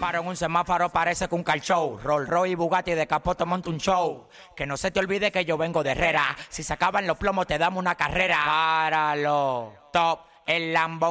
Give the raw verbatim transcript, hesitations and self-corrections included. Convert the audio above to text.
Paro en un semáforo, parece que un car show. Rolls Royce y Bugatti de capoto monta un show. Que no se te olvide que yo vengo de Herrera. Si se acaban los plomos te damos una carrera. Páralo, top, el lambón